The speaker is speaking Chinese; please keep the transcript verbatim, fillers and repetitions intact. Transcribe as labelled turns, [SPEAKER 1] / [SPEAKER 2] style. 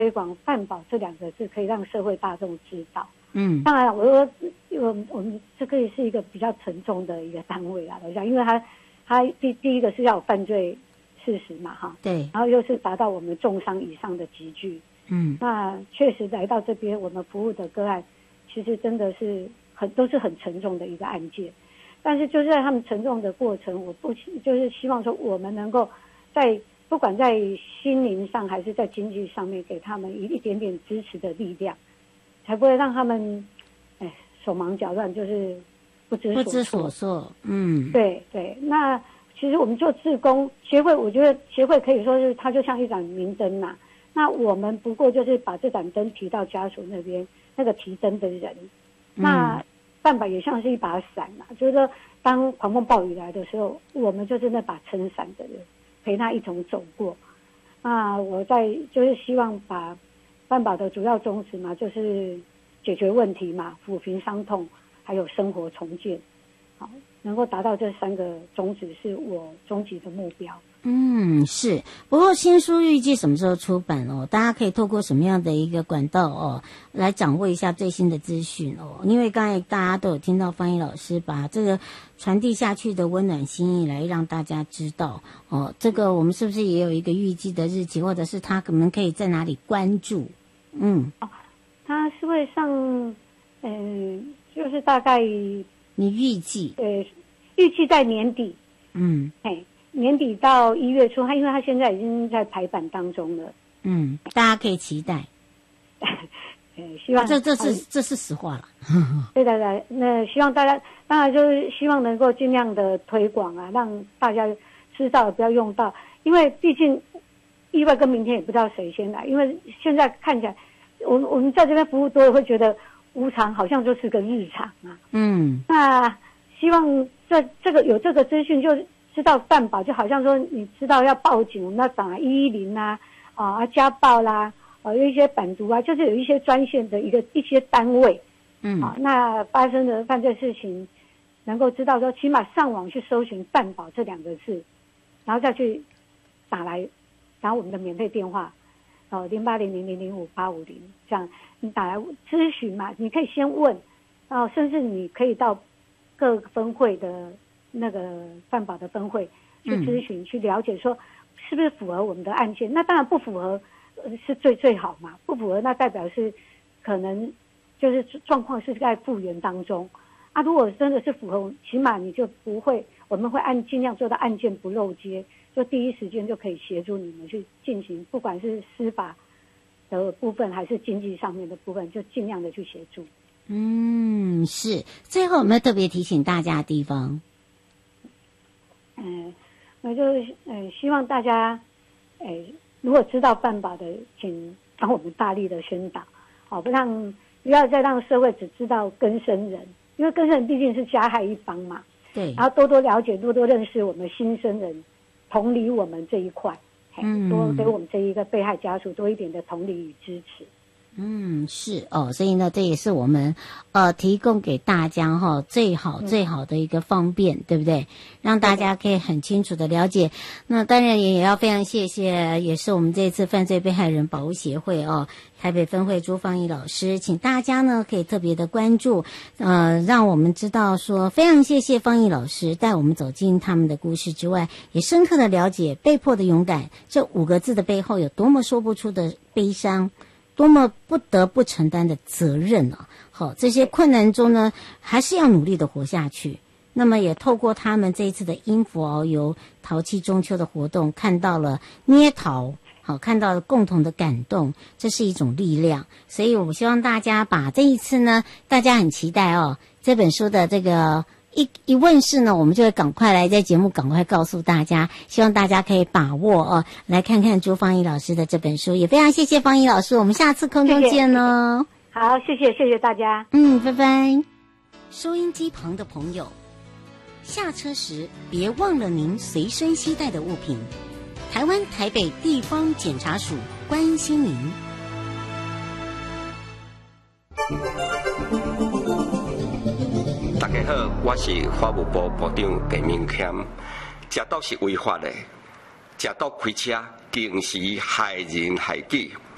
[SPEAKER 1] 推广饭保这两个字，可以让社会大众知道。
[SPEAKER 2] 嗯，
[SPEAKER 1] 当然，我说我我们这个也是一个比较沉重的一个单位啦，来讲，因为它它第第一个是要有犯罪事实嘛，哈，
[SPEAKER 2] 对，
[SPEAKER 1] 然后又是达到我们重伤以上的集聚，
[SPEAKER 2] 嗯，
[SPEAKER 1] 那确实来到这边，我们服务的个案，其实真的是很都是很沉重的一个案件，但是就是在他们沉重的过程，我不就是希望说我们能够在不管在心灵上还是在经济上面，给他们一一点点支持的力量，才不会让他们哎手忙脚乱，就是不知
[SPEAKER 2] 不知所措。嗯，
[SPEAKER 1] 对对，那。其实我们做志工协会，我觉得协会可以说是它就像一盏明灯呐、啊。那我们不过就是把这盏灯提到家属那边，那个提灯的人。嗯、那饭保也像是一把伞呐、啊，就是说当狂风暴雨来的时候，我们就是那把撑伞的人，陪他一同走过。那我在就是希望把饭保的主要宗旨嘛，就是解决问题嘛，抚平伤痛，还有生活重建。好，能够达到这三个宗旨是我终极的目标。
[SPEAKER 2] 嗯，是。不过新书预计什么时候出版哦？大家可以透过什么样的一个管道哦，来掌握一下最新的资讯哦？因为刚才大家都有听到方毅老师把这个传递下去的温暖心意来让大家知道哦。这个我们是不是也有一个预计的日期，或者是他可能可以在哪里关注？嗯，
[SPEAKER 1] 哦，他是会上，嗯、呃，就是大概。
[SPEAKER 2] 你预计？
[SPEAKER 1] 呃，预计在年底。
[SPEAKER 2] 嗯，
[SPEAKER 1] 哎，年底到一月初，他因为他现在已经在排版当中了。
[SPEAKER 2] 嗯，大家可以期待。
[SPEAKER 1] 呃，希望、
[SPEAKER 2] 啊、这这是这是实话了。
[SPEAKER 1] 对对对，那希望大家当然就是希望能够尽量的推广啊，让大家知道不要用到，因为毕竟意外跟明天也不知道谁先来，因为现在看起来，我我们在这边服务多了会觉得。无常好像就是个日常啊，嗯，那希望这这个有这个资讯，就知道饭保，就好像说你知道要报警，我们要打一一零啊，啊家暴啦，啊有一些版图啊，就是有一些专线的一个一些单位，嗯，啊那发生的犯罪事情，能够知道说，起码上网去搜寻饭保这两个字，然后再去打来，然后我们的免费电话。哦，零八零零零零五八五零，这样你打来咨询嘛，你可以先问，然后甚至你可以到各分会的那个饭保的分会去咨询、嗯，去了解说是不是符合我们的案件。那当然不符合是最最好嘛，不符合那代表是可能就是状况是在复原当中啊。如果真的是符合，起码你就不会，我们会按尽量做到案件不漏接。就第一时间就可以协助你们去进行，不管是司法的部分还是经济上面的部分，就尽量的去协助。
[SPEAKER 2] 嗯，是。最后有没有特别提醒大家的地方？
[SPEAKER 1] 嗯，我就呃希望大家，呃如果知道饭保的，请帮我们大力的宣导，好，不让不要再让社会只知道更生人，因为更生人毕竟是加害一方嘛。
[SPEAKER 2] 对。
[SPEAKER 1] 然后多多了解，多多认识我们新生人。同理我们这一块，嗯，多给我们这一个被害家属多一点的同理与支持。
[SPEAKER 2] 嗯，是哦，所以呢，这也是我们呃提供给大家哈、哦、最好最好的一个方便、嗯，对不对？让大家可以很清楚的了解。那当然也要非常谢谢，也是我们这次犯罪被害人保护协会哦，台北分会朱芳仪老师，请大家呢可以特别的关注，呃，让我们知道说，非常谢谢芳仪老师带我们走进他们的故事之外，也深刻的了解被迫的勇敢这五个字的背后有多么说不出的悲伤。多么不得不承担的责任啊！好，这些困难中呢，还是要努力的活下去。那么也透过他们这一次的因佛遨游陶器中秋的活动，看到了捏陶，好，看到了共同的感动，这是一种力量。所以我希望大家把这一次呢，大家很期待哦，这本书的这个。一一问世呢，我们就会赶快来在节目赶快告诉大家，希望大家可以把握哦，来看看朱芳仪老师的这本书，也非常谢谢芳仪老师，我们下次空中见哦。
[SPEAKER 1] 好，谢谢谢谢大家，
[SPEAKER 2] 嗯，拜拜。收音机旁的朋友，下车时别忘了您随身携带的物品。台湾台北地方检察署关心您。
[SPEAKER 3] 大家好，我是法务部部长陈明谦。食毒是违法的，食毒开车，定时害人害己。